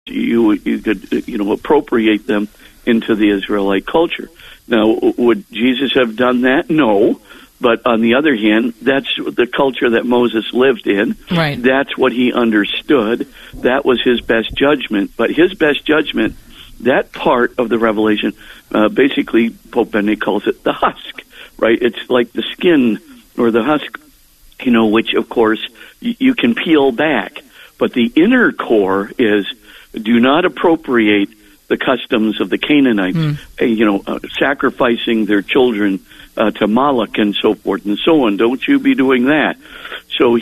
you could appropriate them into the Israelite culture. Now, would Jesus have done that? No. But on the other hand, that's the culture that Moses lived in. Right. That's what he understood. That was his best judgment. But his best judgment, that part of the revelation, basically Pope Benedict calls it the husk, right? It's like the skin or the husk, which, of course, you can peel back. But the inner core is, do not appropriate the customs of the Canaanites, sacrificing their children to Moloch and so forth and so on. Don't you be doing that. So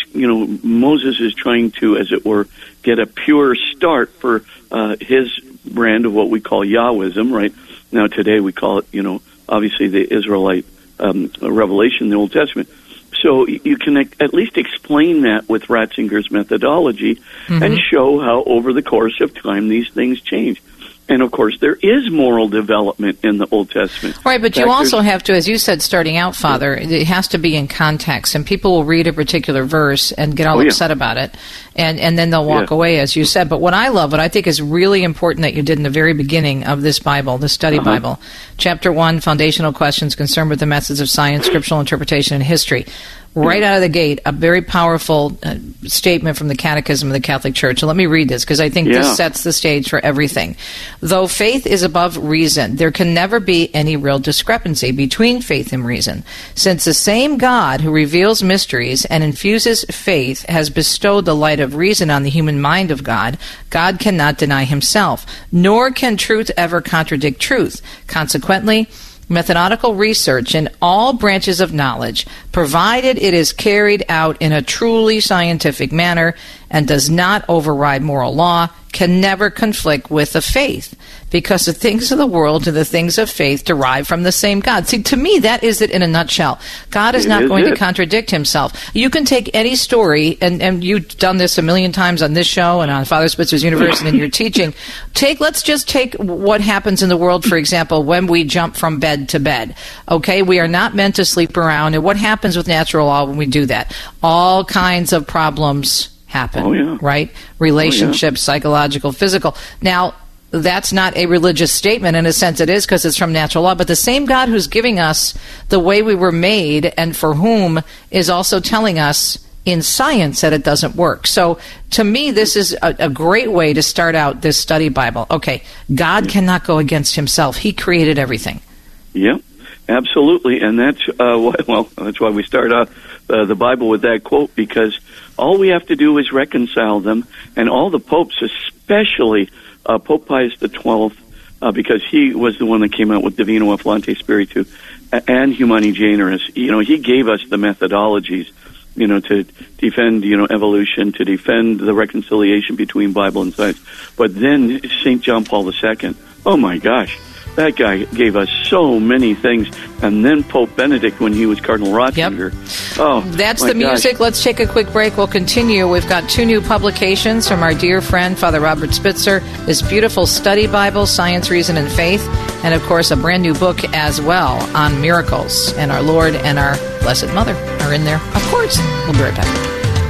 Moses is trying to, as it were, get a pure start for his brand of what we call Yahwism, right? Now today we call it, obviously the Israelite revelation in the Old Testament. So you can at least explain that with Ratzinger's methodology and show how over the course of time these things change. And, of course, there is moral development in the Old Testament. Right, but you also have to, as you said, starting out, Father, it has to be in context. And people will read a particular verse and get all upset about it, and then they'll walk away, as you said. But what I think is really important that you did in the very beginning of this Bible, the study Bible, Chapter 1, Foundational Questions Concerned with the Methods of Science, Scriptural Interpretation, and History. Right out of the gate, a very powerful statement from the Catechism of the Catholic Church. And let me read this, because I think this sets the stage for everything. Though faith is above reason, there can never be any real discrepancy between faith and reason, since the same God who reveals mysteries and infuses faith has bestowed the light of reason on the human mind of God. God cannot deny himself, nor can truth ever contradict truth. Consequently, methodological research in all branches of knowledge, provided it is carried out in a truly scientific manner and does not override moral law, can never conflict with the faith, because the things of the world and the things of faith derive from the same God. See, to me, that is it in a nutshell. God is not going to contradict himself. You can take any story, and you've done this a million times on this show and on Father Spitzer's Universe and in your teaching. Let's just take what happens in the world, for example, when we jump from bed to bed. Okay, we are not meant to sleep around. And what happens with natural law when we do that? All kinds of problems happen, right? Relationships, psychological, physical. Now, that's not a religious statement. In a sense it is, because it's from natural law. But the same God who's giving us the way we were made and for whom is also telling us in science that it doesn't work. So to me, this is a great way to start out this study Bible. Okay, God cannot go against himself. He created everything. Yeah, absolutely. And that's, that's why we start out the Bible with that quote, because all we have to do is reconcile them. And all the popes, especially Pope Pius XII, because he was the one that came out with Divino Afflante Spiritu and Humani Generis. He gave us the methodologies, to defend, evolution, to defend the reconciliation between Bible and science. But then St. John Paul II, oh my gosh, that guy gave us so many things. And then Pope Benedict, when he was Cardinal Ratzinger. Yep. Oh, that's the music. Gosh. Let's take a quick break. We'll continue. We've got 2 new publications from our dear friend, Father Robert Spitzer. This beautiful study Bible, Science, Reason, and Faith. And, of course, a brand new book as well on miracles. And our Lord and our Blessed Mother are in there, of course. We'll be right back.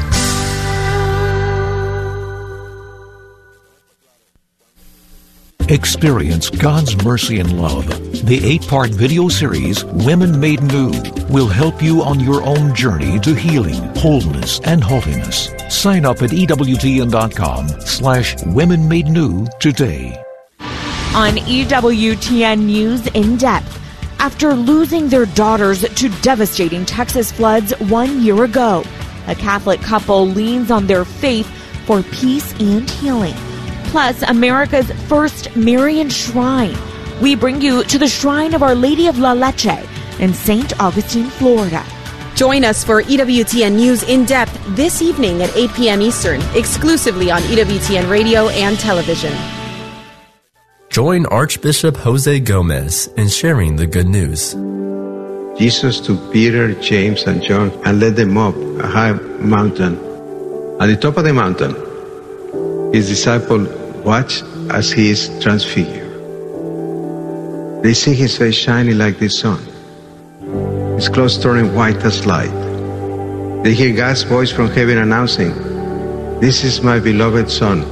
Experience God's mercy and love. The 8-part video series, Women Made New, will help you on your own journey to healing, wholeness, and holiness. Sign up at EWTN.com/Women Made New today. On EWTN News In Depth, after losing their daughters to devastating Texas floods 1 year ago, a Catholic couple leans on their faith for peace and healing. Plus, America's first Marian shrine. We bring you to the Shrine of Our Lady of La Leche in St. Augustine, Florida. Join us for EWTN News In Depth this evening at 8 p.m. Eastern, exclusively on EWTN Radio and television. Join Archbishop Jose Gomez in sharing the good news. Jesus took Peter, James, and John and led them up a high mountain. At the top of the mountain, his disciples watched as he is transfigured. They see his face shining like the sun, his clothes turning white as light. They hear God's voice from heaven announcing, "This is my beloved Son.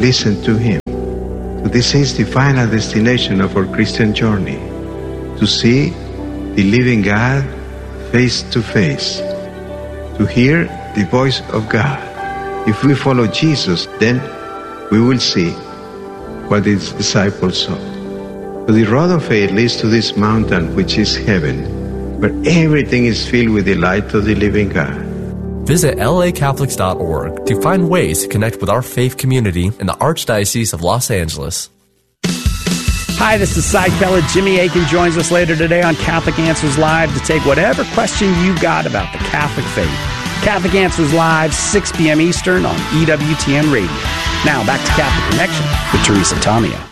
listen to Him. So this is the final destination of our Christian journey, to see the living God face to face, to hear the voice of God. If we follow Jesus, then we will see what His disciples saw. So the road of faith leads to this mountain, which is heaven, where everything is filled with the light of the living God. Visit lacatholics.org to find ways to connect with our faith community in the Archdiocese of Los Angeles. Hi, this is Cy Keller. Jimmy Akin joins us later today on Catholic Answers Live to take whatever question you've got about the Catholic faith. Catholic Answers Live, 6 p.m. Eastern on EWTN Radio. Now, back to Catholic Connection with Teresa Tomeo.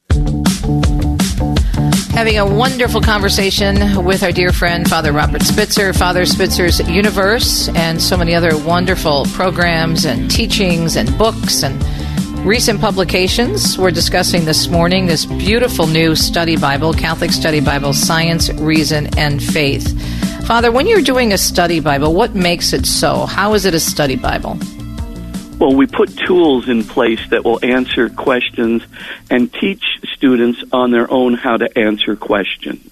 Having a wonderful conversation with our dear friend, Father Robert Spitzer, Father Spitzer's Universe, and so many other wonderful programs and teachings and books and recent publications. We're discussing this morning this beautiful new study Bible, Catholic Study Bible, Science, Reason, and Faith. Father, when you're doing a study Bible, what makes it so? How is it a study Bible? Well, we put tools in place that will answer questions and teach students on their own how to answer questions.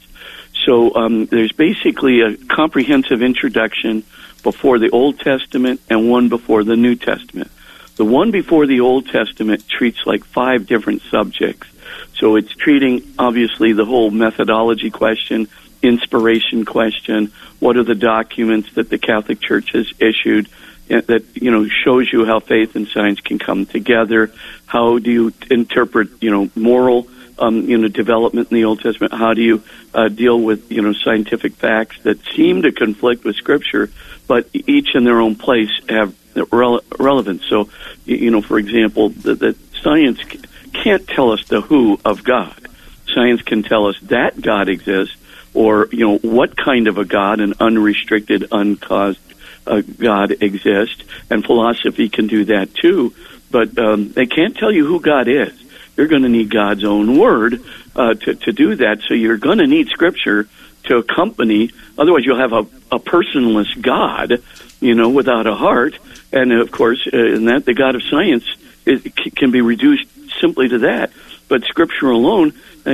So there's basically a comprehensive introduction before the Old Testament and one before the New Testament. The one before the Old Testament treats like 5 different subjects. So it's treating, obviously, the whole methodology question, inspiration question, what are the documents that the Catholic Church has issued that, shows you how faith and science can come together. How do you interpret, moral, development in the Old Testament? How do you deal with, scientific facts that seem to conflict with Scripture, but each in their own place have relevance? So, for example, that science can't tell us the who of God. Science can tell us that God exists, or, what kind of a God, an unrestricted, uncaused God exists, and philosophy can do that too, but they can't tell you who God is. You're going to need God's own word to do that, so you're going to need Scripture to accompany, otherwise you'll have a personless God, without a heart, and of course, in that, the God of science can be reduced simply to that, but Scripture alone,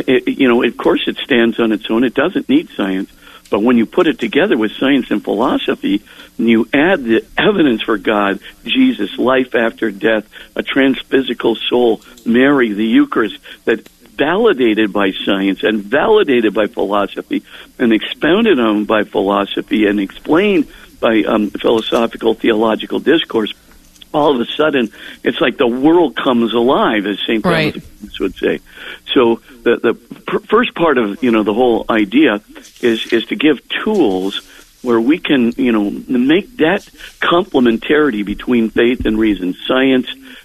of course it stands on its own, it doesn't need science. But when you put it together with science and philosophy, and you add the evidence for God, Jesus, life after death, a transphysical soul, Mary, the Eucharist, that validated by science and validated by philosophy and expounded on by philosophy and explained by philosophical theological discourse, all of a sudden, it's like the world comes alive, as St. Thomas would say. So the first part of, the whole idea is to give tools where we can, make that complementarity between faith and reason, science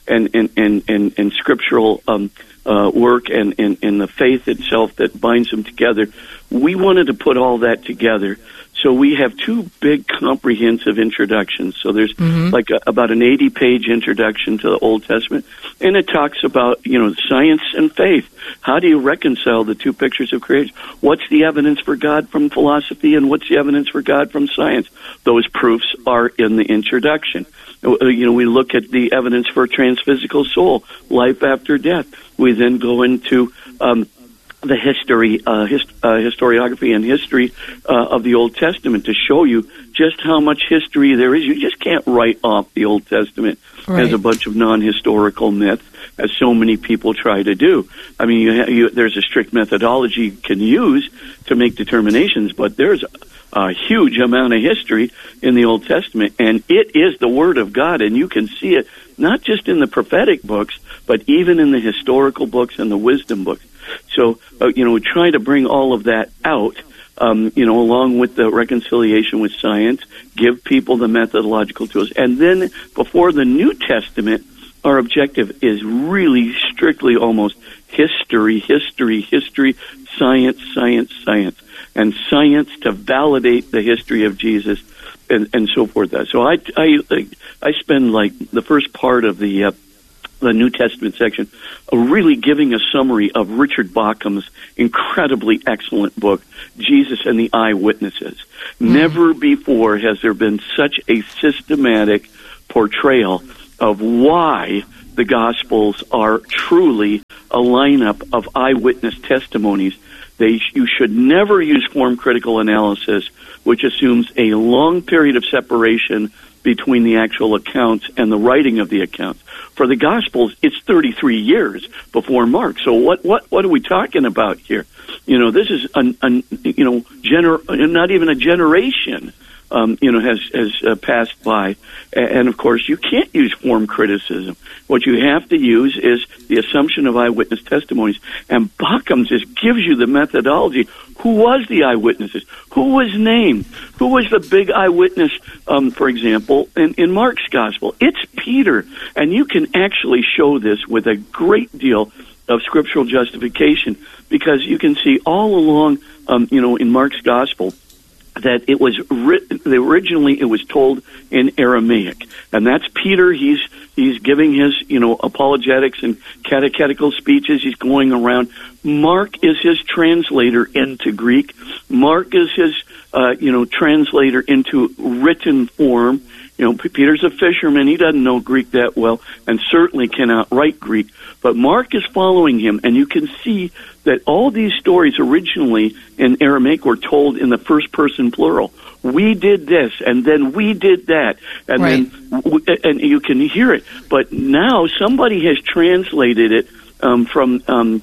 and scriptural work and the faith itself that binds them together. We wanted to put all that together. So we have 2 big comprehensive introductions. So there's about an 80-page introduction to the Old Testament, and it talks about, science and faith. How do you reconcile the 2 pictures of creation? What's the evidence for God from philosophy, and what's the evidence for God from science? Those proofs are in the introduction. We look at the evidence for transphysical soul, life after death. We then go into the historiography and history of the Old Testament to show you just how much history there is. You just can't write off the Old Testament as a bunch of non-historical myths, as so many people try to do. I mean, there's a strict methodology you can use to make determinations, but there's a huge amount of history in the Old Testament, and it is the Word of God, and you can see it not just in the prophetic books, but even in the historical books and the wisdom books. So, we try to bring all of that out, along with the reconciliation with science, give people the methodological tools. And then before the New Testament, our objective is really strictly almost history, science, and science to validate the history of Jesus and so forth. So I spend like the first part of the New Testament section, really giving a summary of Richard Bauckham's incredibly excellent book, Jesus and the Eyewitnesses. Never before has there been such a systematic portrayal of why the Gospels are truly a lineup of eyewitness testimonies. You should never use form critical analysis, which assumes a long period of separation between the actual accounts and the writing of the accounts. For the Gospels, it's 33 years before Mark. So what are we talking about here? This is not even a generation. Has passed by. And, of course, you can't use form criticism. What you have to use is the assumption of eyewitness testimonies. And Bauckham just gives you the methodology. Who was the eyewitnesses? Who was named? Who was the big eyewitness, for example, in Mark's Gospel? It's Peter. And you can actually show this with a great deal of scriptural justification, because you can see all along, in Mark's Gospel, that it was originally it was told in Aramaic, and that's Peter. He's giving his apologetics and catechetical speeches. He's going around. Mark is his translator into Greek. Mark is his translator into written form. Peter's a fisherman. He doesn't know Greek that well, and certainly cannot write Greek. But Mark is following him, and you can see that all these stories originally in Aramaic were told in the first person plural. We did this, and then we did that, and right. and you can hear it. But now somebody has translated it from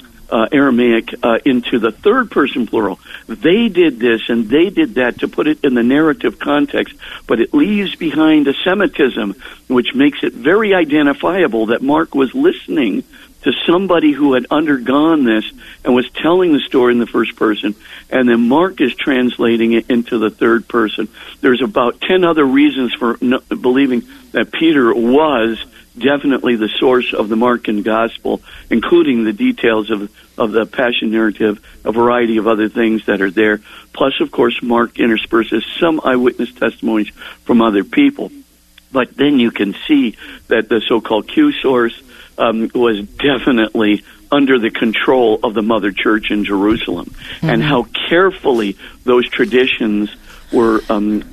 Aramaic into the third person plural. They did this and they did that to put it in the narrative context, but it leaves behind a Semitism, which makes it very identifiable that Mark was listening to somebody who had undergone this and was telling the story in the first person, and then Mark is translating it into the third person. There's about 10 other reasons for believing that Peter was definitely the source of the Markan Gospel, including the details of the Passion narrative, a variety of other things that are there. Plus, of course, Mark intersperses some eyewitness testimonies from other people. But then you can see that the so-called Q source was definitely under the control of the Mother Church in Jerusalem, mm-hmm. and how carefully those traditions were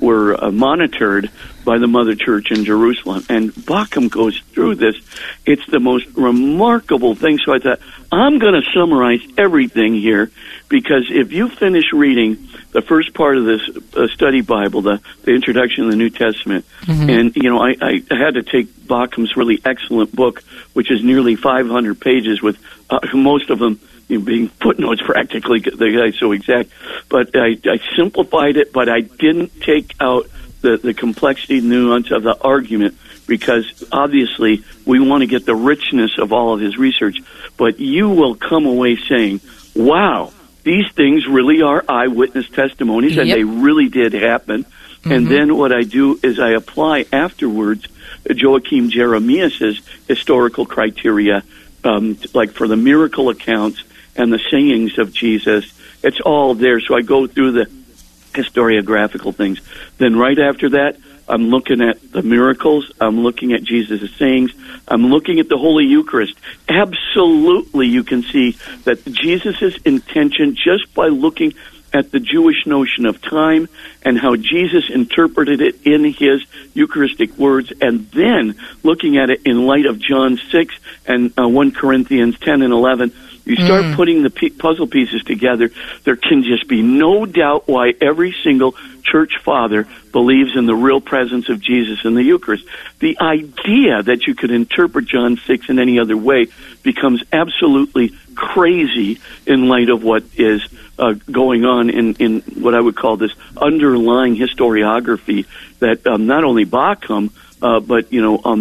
monitored by the Mother Church in Jerusalem. And Bauckham goes through this. It's the most remarkable thing. So I thought, I'm going to summarize everything here, because if you finish reading the first part of this study Bible, the introduction to the New Testament, mm-hmm. and, I had to take Bauckham's really excellent book, which is nearly 500 pages with most of them being footnotes practically, the guy's so exact. But I simplified it, but I didn't take out the complexity, nuance of the argument, because obviously we want to get the richness of all of his research. But you will come away saying, wow, these things really are eyewitness testimonies, and they really did happen. Mm-hmm. And then what I do is I apply afterwards Joachim Jeremias's historical criteria, like for the miracle accounts and the sayings of Jesus. It's all there. So I go through the historiographical things. Then right after that, I'm looking at the miracles. I'm looking at Jesus' sayings. I'm looking at the Holy Eucharist. Absolutely, you can see that Jesus' intention, just by looking at the Jewish notion of time and how Jesus interpreted it in his Eucharistic words, and then looking at it in light of John 6 and 1 Corinthians 10 and 11, you start putting the puzzle pieces together. There can just be no doubt why every single church father believes in the real presence of Jesus in the Eucharist. The idea that you could interpret John 6 in any other way becomes absolutely crazy in light of what is going on in what I would call this underlying historiography that not only Bauckham, but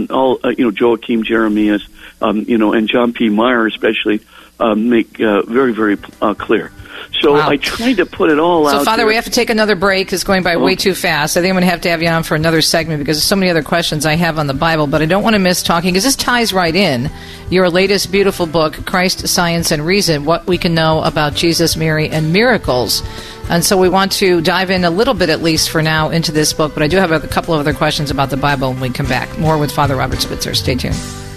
Joachim Jeremias, and John P. Meyer especially make very, very clear. So I tried to put it all out. So, Father, we have to take another break. It's going by way too fast. I think I'm going to have you on for another segment, because there's so many other questions I have on the Bible, but I don't want to miss talking, because this ties right in. Your latest beautiful book, Christ, Science, and Reason, What We Can Know About Jesus, Mary, and Miracles. And so we want to dive in a little bit, at least for now, into this book, but I do have a couple of other questions about the Bible when we come back. More with Father Robert Spitzer. Stay tuned.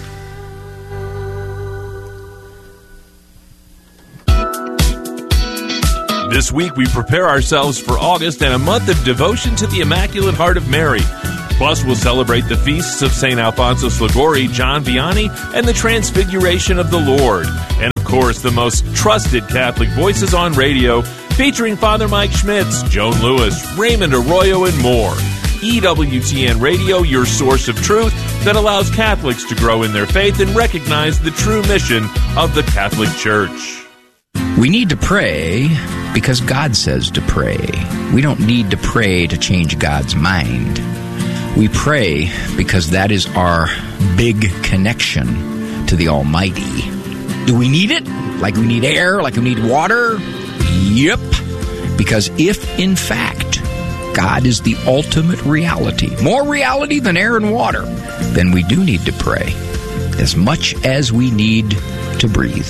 This week, we prepare ourselves for August and a month of devotion to the Immaculate Heart of Mary. Plus, we'll celebrate the feasts of St. Alphonsus Liguori, John Vianney, and the Transfiguration of the Lord. And, of course, the most trusted Catholic voices on radio, featuring Father Mike Schmitz, Joan Lewis, Raymond Arroyo, and more. EWTN Radio, your source of truth that allows Catholics to grow in their faith and recognize the true mission of the Catholic Church. We need to pray because God says to pray. We don't need to pray to change God's mind. We pray because that is our big connection to the Almighty. Do we need it? Like we need air? Like we need water? Yep. Because if, in fact, God is the ultimate reality, more reality than air and water, then we do need to pray as much as we need to breathe.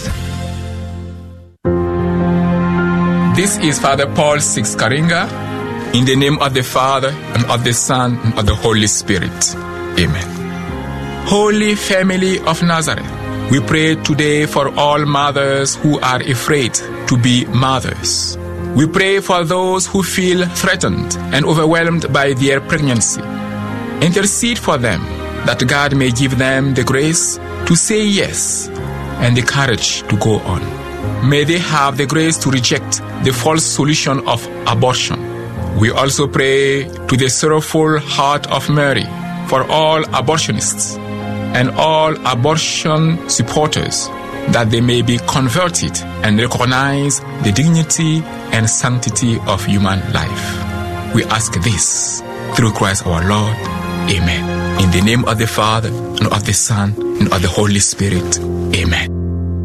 This is Father Paul Six Karinga, in the name of the Father, and of the Son, and of the Holy Spirit. Amen. Holy Family of Nazareth, we pray today for all mothers who are afraid to be mothers. We pray for those who feel threatened and overwhelmed by their pregnancy. Intercede for them, that God may give them the grace to say yes and the courage to go on. May they have the grace to reject the false solution of abortion. We also pray to the sorrowful heart of Mary for all abortionists and all abortion supporters, that they may be converted and recognize the dignity and sanctity of human life. We ask this through Christ our Lord. Amen. In the name of the Father, and of the Son, and of the Holy Spirit. Amen.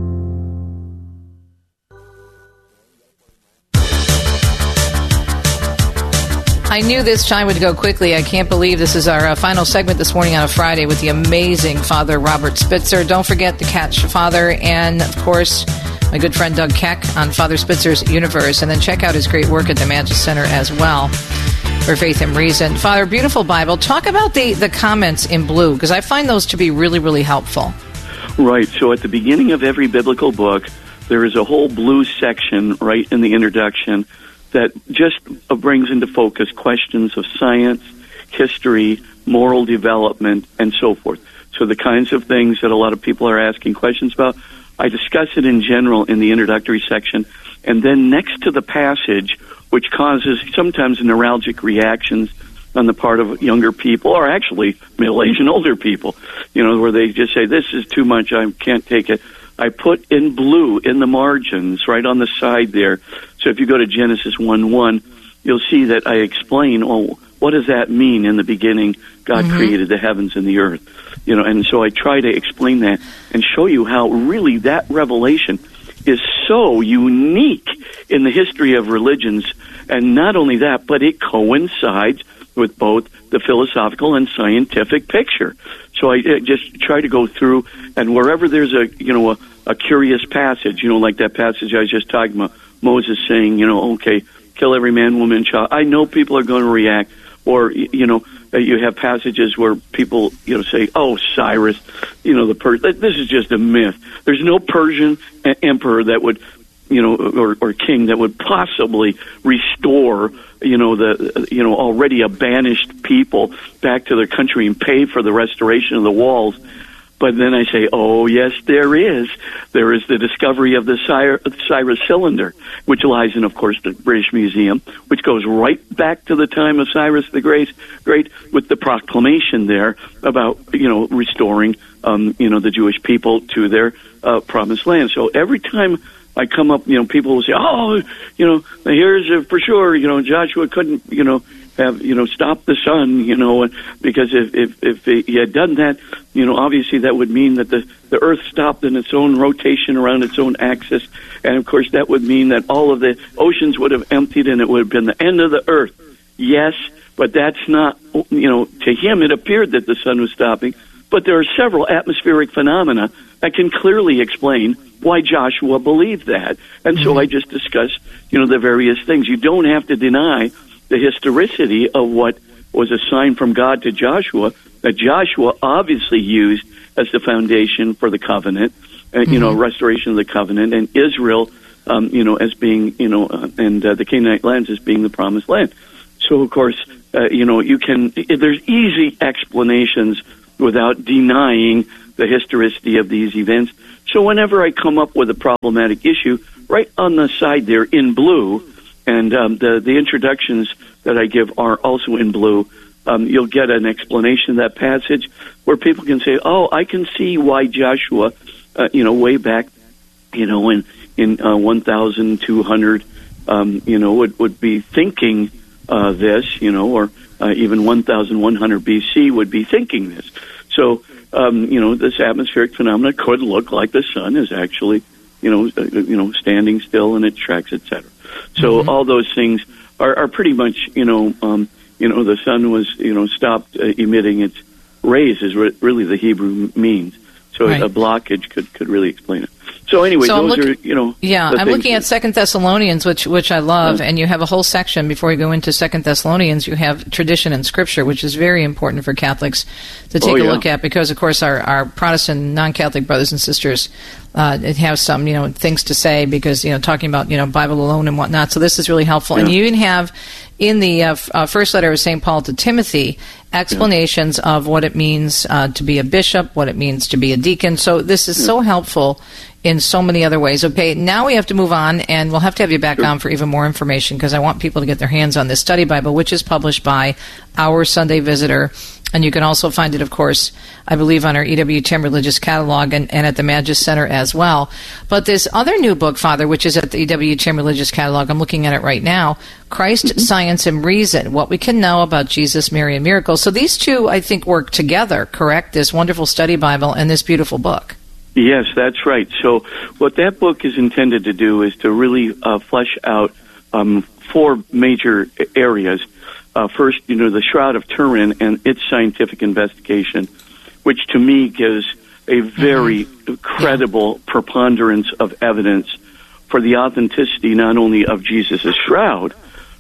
I knew this time would go quickly. I can't believe this is our final segment this morning on a Friday with the amazing Father Robert Spitzer. Don't forget to catch Father and, of course, my good friend Doug Keck on Father Spitzer's Universe. And then check out his great work at the Magis Center as well for Faith and Reason. Father, beautiful Bible. Talk about the comments in blue, because I find those to be really, really helpful. Right. So at the beginning of every biblical book, there is a whole blue section right in the introduction that just brings into focus questions of science, history, moral development, and so forth. So the kinds of things that a lot of people are asking questions about, I discuss it in general in the introductory section. And then next to the passage, which causes sometimes neuralgic reactions on the part of younger people, or actually middle-aged and older people, where they just say, this is too much, I can't take it. I put in blue in the margins, right on the side there. So if you go to Genesis 1:1, you'll see that I explain, what does that mean? In the beginning, God created the heavens and the earth. And so I try to explain that and show you how really that revelation is so unique in the history of religions. And not only that, but it coincides with both the philosophical and scientific picture. So I just try to go through, and wherever there's a curious passage, like that passage I was just talking about, Moses saying, okay, kill every man, woman, and child. I know people are going to react, or, you have passages where people, say, oh, Cyrus, this is just a myth. There's no Persian emperor that would, or king that would possibly restore, the already a banished people back to their country and pay for the restoration of the walls. But then I say, oh, yes, there is. There is the discovery of the Cyrus cylinder, which lies in, of course, the British Museum, which goes right back to the time of Cyrus the Great, with the proclamation there about, restoring, the Jewish people to their promised land. So every time I come up, people will say, oh, here's for sure, Joshua couldn't, have, stopped the sun, because if he had done that, obviously that would mean that the earth stopped in its own rotation around its own axis. And of course that would mean that all of the oceans would have emptied and it would have been the end of the earth. Yes, but that's not, to him it appeared that the sun was stopping. But there are several atmospheric phenomena that can clearly explain why Joshua believed that. And so I just discussed, the various things. You don't have to deny the historicity of what was a sign from God to Joshua, that Joshua obviously used as the foundation for the covenant, restoration of the covenant, and Israel, as being, and the Canaanite lands as being the promised land. So, of course, there's easy explanations without denying the historicity of these events. So whenever I come up with a problematic issue, right on the side there in blue, and the introductions that I give are also in blue, you'll get an explanation of that passage where people can say, oh, I can see why Joshua, way back, in 1,200, would be thinking this, or even 1,100 BC would be thinking this. So, this atmospheric phenomena could look like the sun is actually, standing still in its tracks, etc. So all those things are pretty much, the sun was, stopped emitting its rays is really the Hebrew means. So a blockage could really explain it. So anyway, I'm looking at 2 Thessalonians, which I love, and you have a whole section before you go into 2 Thessalonians. You have tradition and scripture, which is very important for Catholics to take a look at, because, of course, our Protestant non-Catholic brothers and sisters have some things to say, because talking about Bible alone and whatnot. So this is really helpful. And you even have in the first letter of St. Paul to Timothy explanations of what it means to be a bishop, what it means to be a deacon. So this is so helpful in so many other ways. Okay, now we have to move on, and we'll have to have you back on for even more information, because I want people to get their hands on this study Bible, which is published by Our Sunday Visitor. And you can also find it, of course, I believe, on our EWTN Religious Catalog and at the Magis Center as well. But this other new book, Father, which is at the EWTN Religious Catalog, I'm looking at it right now, Christ, Science, and Reason, What We Can Know About Jesus, Mary, and Miracles. So these two, I think, work together, correct? This wonderful study Bible and this beautiful book. Yes, that's right. So what that book is intended to do is to really flesh out four major areas. First, the Shroud of Turin and its scientific investigation, which to me gives a very credible preponderance of evidence for the authenticity not only of Jesus' shroud,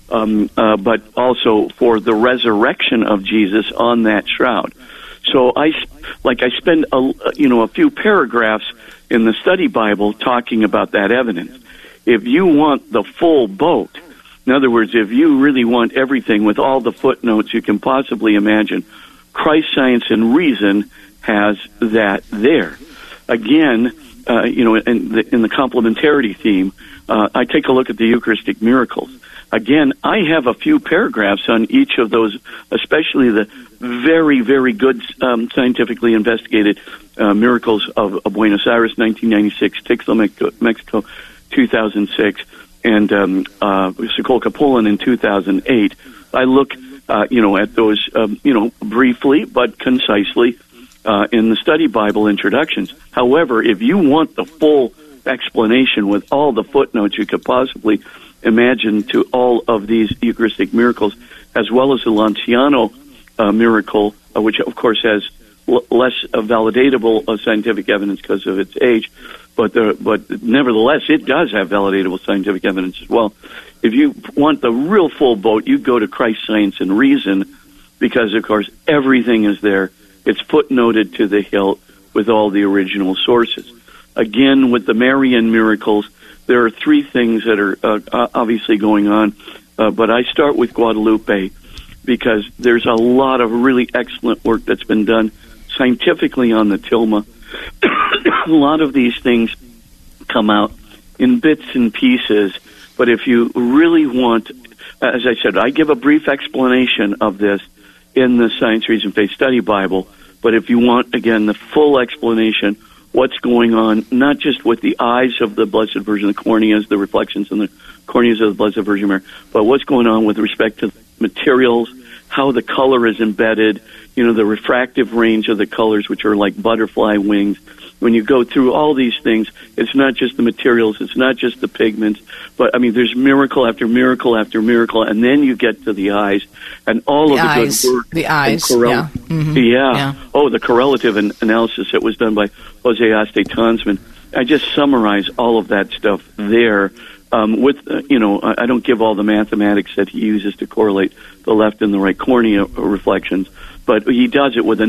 but also for the resurrection of Jesus on that shroud. So I spend a few paragraphs in the study Bible talking about that evidence. If you want the full boat, in other words, if you really want everything with all the footnotes you can possibly imagine, Christ, Science, and Reason has that there. Again, in the complementarity theme, I take a look at the Eucharistic miracles. Again, I have a few paragraphs on each of those, especially the very, very good scientifically investigated miracles of Buenos Aires, 1996, Tixla, Mexico, 2006, and Sokolka, Poland in 2008. I look, at those, briefly but concisely in the study Bible introductions. However, if you want the full explanation with all the footnotes you could possibly imagine to all of these Eucharistic miracles, as well as the Lanciano miracle, which of course has less validatable scientific evidence because of its age, but nevertheless it does have validatable scientific evidence as well. If you want the real full boat, you go to Christ, Science, and Reason, because of course everything is there. It's footnoted to the hilt with all the original sources. Again, with the Marian miracles, there are three things that are obviously going on, but I start with Guadalupe because there's a lot of really excellent work that's been done scientifically on the tilma. A lot of these things come out in bits and pieces, but if you really want, as I said, I give a brief explanation of this in the Science, Reason, Faith Study Bible, but if you want, again, the full explanation, what's going on, not just with the eyes of the Blessed Virgin, the corneas, the reflections in the corneas of the Blessed Virgin Mary, but what's going on with respect to materials, how the color is embedded, the refractive range of the colors, which are like butterfly wings. When you go through all these things, it's not just the materials, it's not just the pigments, but there's miracle after miracle after miracle, and then you get to the eyes and all of the good work. The eyes, yeah. Mm-hmm. Yeah. Oh, the correlative analysis that was done by Jose Aste Tonsman. I just summarize all of that stuff there. I don't give all the mathematics that he uses to correlate the left and the right cornea reflections, but he does it with a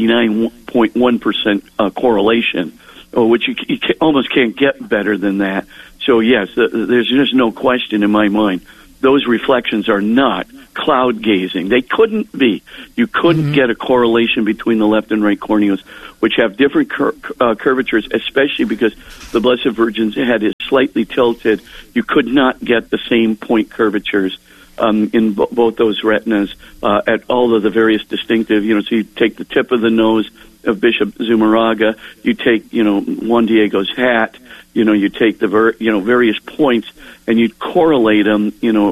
99.1% correlation, which you almost can't get better than that. So yes, there's just no question in my mind. Those reflections are not cloud gazing. They couldn't be. You couldn't get a correlation between the left and right corneas, which have different curvatures, especially because the Blessed Virgin's head is slightly tilted. You could not get the same point curvatures in both those retinas at all of the various distinctive, so you take the tip of the nose of Bishop Zumarraga, you take, Juan Diego's hat, you take the various points, and you correlate them,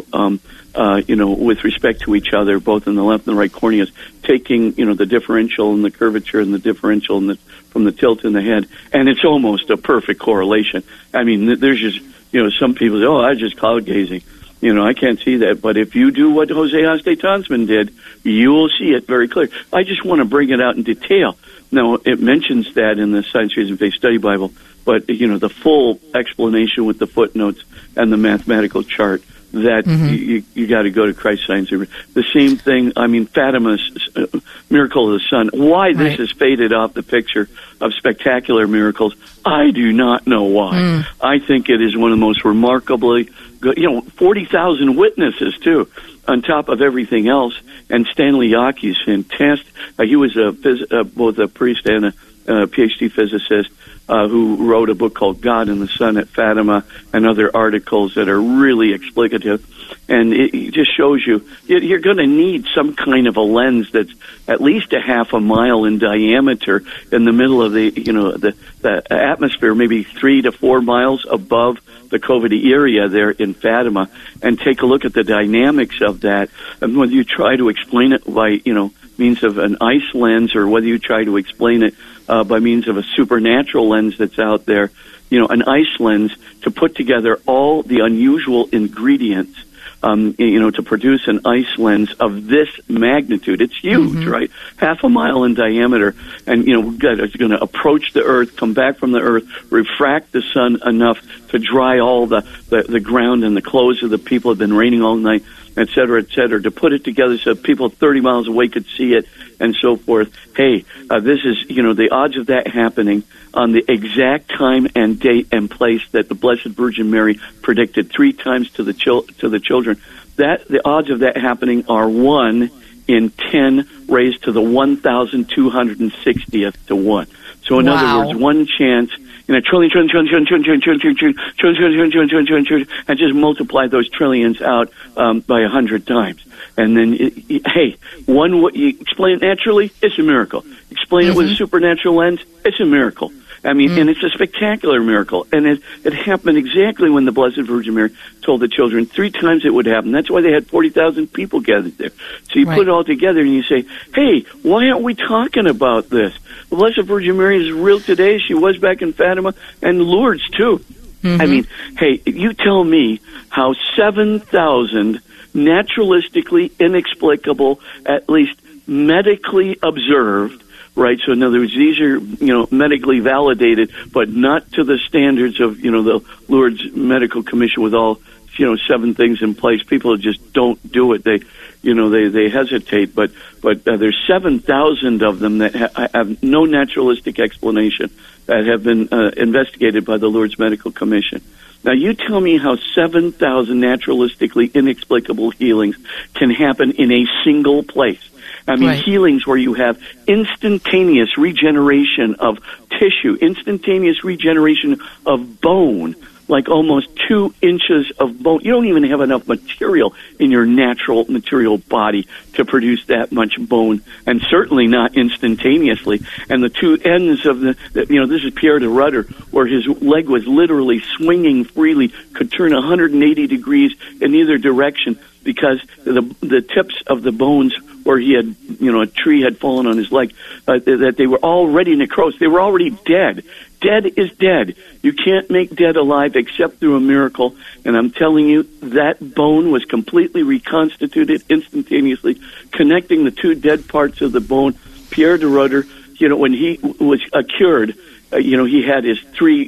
with respect to each other, both in the left and the right corneas, taking, the differential and the curvature and the differential from the tilt in the head, and it's almost a perfect correlation. I mean, there's just, some people say, I just cloud gazing. I can't see that. But if you do what Jose Aste-Tonsman did, you will see it very clear. I just want to bring it out in detail. Now, it mentions that in the Science, Reason, Faith Study Bible, but, the full explanation with the footnotes and the mathematical chart, that you got to go to Christ Science. The same thing, Fatima's Miracle of the Sun. Why this has faded off the picture of spectacular miracles, I do not know why. I think it is one of the most remarkably good, 40,000 witnesses, too, on top of everything else. And Stanley Yaki is fantastic. He was both a priest and a PhD physicist who wrote a book called God and the Sun at Fatima and other articles that are really explicative. And it just shows you're going to need some kind of a lens that's at least a half a mile in diameter in the middle of the atmosphere, maybe 3 to 4 miles above the Covidi area there in Fatima, and take a look at the dynamics of that. And whether you try to explain it by, means of an ice lens, or whether you try to explain it by means of a supernatural lens that's out there, an ice lens to put together all the unusual ingredients, to produce an ice lens of this magnitude. It's huge, right? Half a mile in diameter. And, it's going to approach the Earth, come back from the Earth, refract the sun enough to dry all the ground and the clothes of the people who have been raining all night, et cetera, to put it together so people 30 miles away could see it, and so forth. Hey, this is, the odds of that happening on the exact time and date and place that the Blessed Virgin Mary predicted 3 times to the children. That the odds of that happening are 1 in 10 raised to the 1,260th to 1. So in other words, one chance in a trillion, and just multiply those trillions out by 100 times. And then, what you explain it naturally, it's a miracle. Explain it with a supernatural lens, it's a miracle. And it's a spectacular miracle. And it happened exactly when the Blessed Virgin Mary told the children 3 times it would happen. That's why they had 40,000 people gathered there. So you put it all together and you say, hey, why aren't we talking about this? The Blessed Virgin Mary is real today. She was back in Fatima and Lourdes, too. You tell me how 7,000 naturalistically inexplicable, at least medically observed, right? So in other words, these are, medically validated, but not to the standards of, the Lourdes Medical Commission with all, 7 things in place. People just don't do it. They hesitate, but there's 7,000 of them that have no naturalistic explanation that have been investigated by the Lourdes Medical Commission. Now, you tell me how 7,000 naturalistically inexplicable healings can happen in a single place. Healings where you have instantaneous regeneration of tissue, instantaneous regeneration of bone, like almost 2 inches of bone. You don't even have enough material in your natural material body to produce that much bone, and certainly not instantaneously. And the 2 ends of this is Pierre de Rudder, where his leg was literally swinging freely, could turn 180 degrees in either direction, because the tips of the bones where he had, a tree had fallen on his leg, that they were already necrosed. They were already dead. Dead is dead. You can't make dead alive except through a miracle. And I'm telling you, that bone was completely reconstituted instantaneously, connecting the 2 dead parts of the bone. Pierre de Rudder, when he was cured, he had his 3,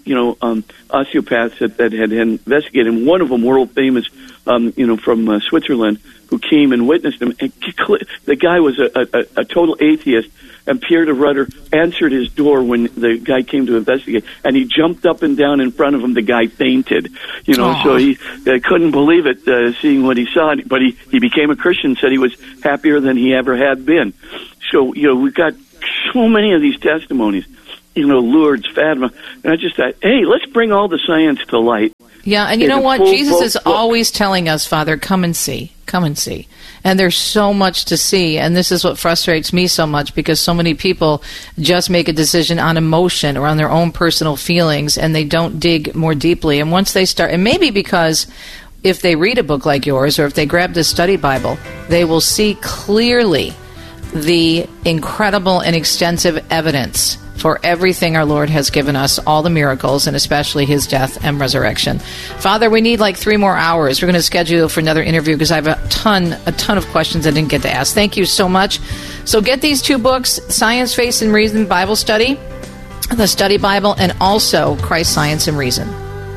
osteopaths that had investigated him. One of them, world famous, from Switzerland, who came and witnessed him. And the guy was a total atheist, and Pierre de Rudder answered his door when the guy came to investigate, and he jumped up and down in front of him. The guy fainted, so he couldn't believe it, seeing what he saw. But he became a Christian, said he was happier than he ever had been. So, we've got so many of these testimonies, Lourdes, Fatima, and I just thought, hey, let's bring all the science to light. Yeah, and you know what? Jesus is always telling us, Father, come and see. Come and see. And there's so much to see, and this is what frustrates me so much, because so many people just make a decision on emotion or on their own personal feelings, and they don't dig more deeply. And once they start, and maybe because if they read a book like yours, or if they grab this study Bible, they will see clearly the incredible and extensive evidence for everything our Lord has given us, all the miracles, and especially his death and resurrection. Father, we need like 3 more hours. We're going to schedule for another interview because I have a ton of questions I didn't get to ask. Thank you so much. So get these 2 books, Science, Faith, and Reason Bible Study, the Study Bible, and also Christ, Science, and Reason.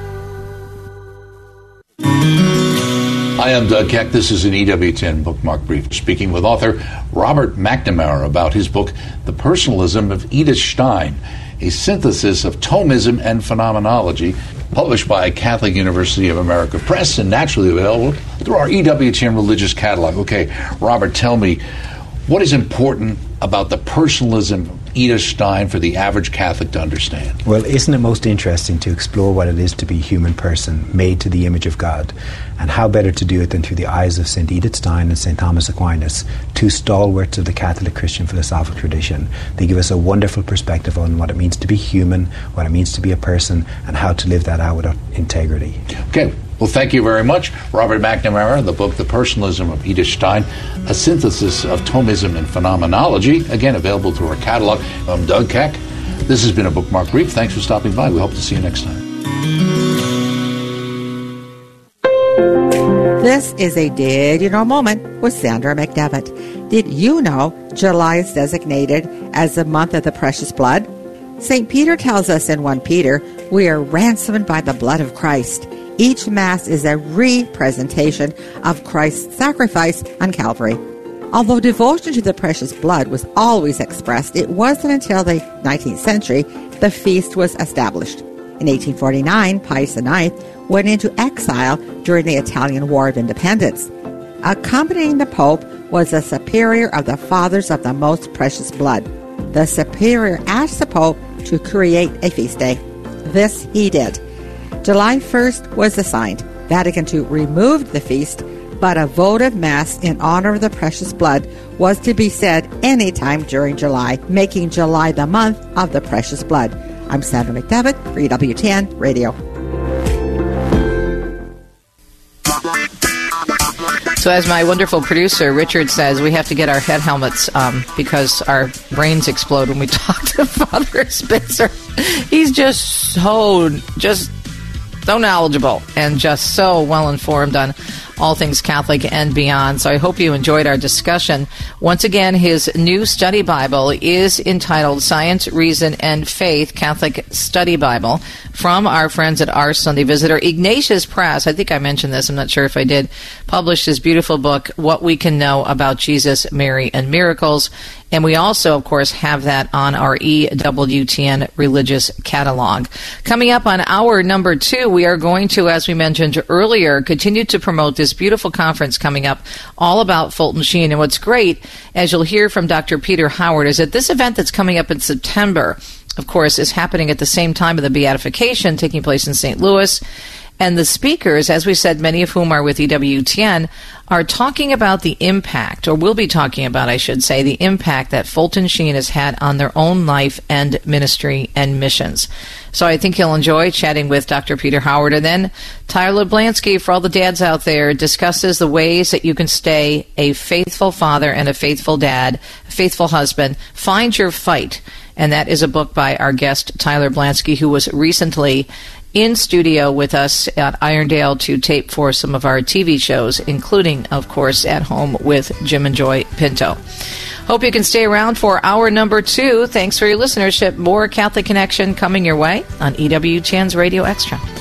Hi, I'm Doug Keck. This is an EWTN Bookmark Brief, speaking with author Robert McNamara about his book, The Personalism of Edith Stein, a synthesis of Thomism and phenomenology, published by Catholic University of America Press and naturally available through our EWTN Religious Catalog. Okay, Robert, tell me, what is important about the personalism of Edith Stein for the average Catholic to understand? Well, isn't it most interesting to explore what it is to be a human person made to the image of God? And how better to do it than through the eyes of St. Edith Stein and St. Thomas Aquinas, 2 stalwarts of the Catholic Christian philosophical tradition. They give us a wonderful perspective on what it means to be human, what it means to be a person, and how to live that out with integrity. Okay. Well, thank you very much, Robert McNamara. The book, The Personalism of Edith Stein, a synthesis of Thomism and phenomenology, again, available through our catalog. I'm Doug Keck. This has been a Bookmark Brief. Thanks for stopping by. We hope to see you next time. This is a Did You Know moment with Sandra McDevitt. Did you know July is designated as the month of the precious blood? St. Peter tells us in 1 Peter, we are ransomed by the blood of Christ. Each Mass is a representation of Christ's sacrifice on Calvary. Although devotion to the precious blood was always expressed, it wasn't until the 19th century the feast was established. In 1849, Pius IX went into exile during the Italian War of Independence. Accompanying the Pope was a superior of the Fathers of the Most Precious Blood. The superior asked the Pope to create a feast day. This he did. July 1st was assigned. Vatican II removed the feast, but a votive Mass in honor of the precious blood was to be said any time during July, making July the month of the precious blood. I'm Sandra McDevitt for EWTN Radio. So as my wonderful producer, Richard, says, we have to get our head helmets because our brains explode when we talk to Father Spitzer. He's just so knowledgeable and just so well-informed on all things Catholic and beyond. So I hope you enjoyed our discussion. Once again, his new study Bible is entitled Science, Reason, and Faith, Catholic Study Bible, from our friends at Our Sunday Visitor. Ignatius Press, I think I mentioned this, I'm not sure if I did, published his beautiful book, What We Can Know About Jesus, Mary, and Miracles. And we also, of course, have that on our EWTN Religious Catalog. Coming up on hour number 2, we are going to, as we mentioned earlier, continue to promote this beautiful conference coming up all about Fulton Sheen. And what's great, as you'll hear from Dr. Peter Howard, is that this event that's coming up in September, of course, is happening at the same time of the beatification taking place in St. Louis. And the speakers, as we said, many of whom are with EWTN, are talking about the impact, or will be talking about, I should say, the impact that Fulton Sheen has had on their own life and ministry and missions. So I think you'll enjoy chatting with Dr. Peter Howard. And then Tyler Blansky, for all the dads out there, discusses the ways that you can stay a faithful father and a faithful dad, a faithful husband. Find Your Fight. And that is a book by our guest, Tyler Blansky, who was recently in studio with us at Irondale to tape for some of our TV shows, including, of course, At Home with Jim and Joy Pinto. Hope you can stay around for hour number 2. Thanks for your listenership. More Catholic Connection coming your way on EWTN's Radio Extra.